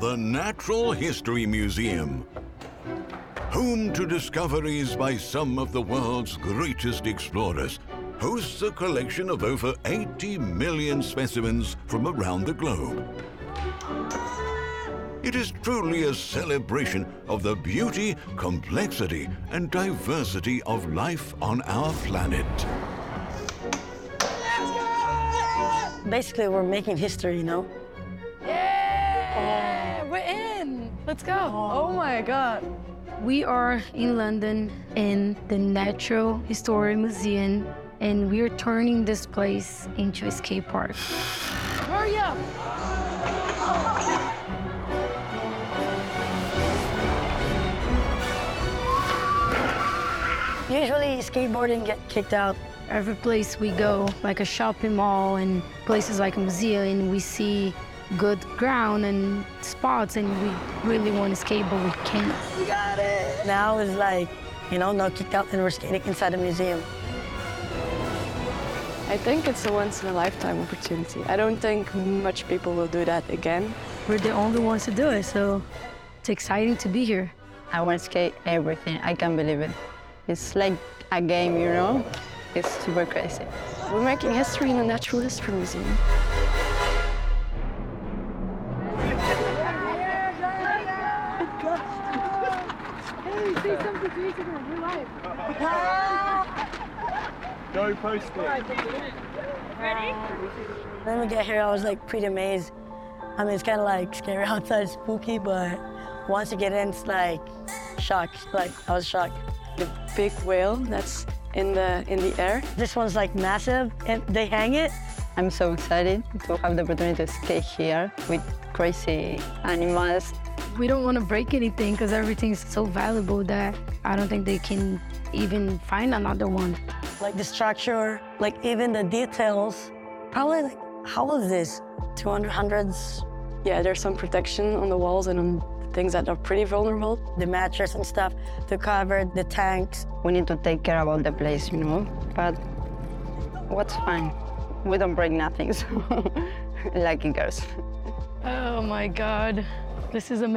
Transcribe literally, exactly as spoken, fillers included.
the Natural History Museum. Home to discoveries by some of the world's greatest explorers, hosts a collection of over eighty million specimens from around the globe. It is truly a celebration of the beauty, complexity, and diversity of life on our planet. Basically, we're making history, you know? Yeah, we're in. Let's go. Oh my God. We are in London in the Natural History Museum, and we're turning this place into a skate park. Hurry up. Usually, skateboarding get kicked out. Every place we go, like a shopping mall and places like a museum, and we see good ground and spots, and we really want to skate, but we can't. We got it! Now it's like, you know, no kicked out, and we're skating inside a museum. I think it's a once-in-a-lifetime opportunity. I don't think much people will do that again. We're the only ones to do it, so it's exciting to be here. I want to skate everything. I can't believe it. It's like a game, you know? It's super crazy. We're making history in the Natural History Museum. Hey, say something to each other. We're live. Go post it. Ready? Then we get here, I was like pretty amazed. I mean, it's kind of like scary outside, spooky, but once you get in, it's like shocked. Like, I was shocked. The big whale that's in the in the air. This one's like massive, and they hang it. I'm so excited to have the opportunity to skate here with crazy animals. We don't want to break anything because everything's so valuable that I don't think they can even find another one. Like the structure, like even the details. Probably like, how old is this? two hundred, hundreds? Yeah, there's some protection on the walls and on things that are pretty vulnerable. The mattress and stuff, the cover, the tanks. We need to take care about the place, you know? But what's fine? We don't break nothing, so lucky girls. Oh my God, this is amazing.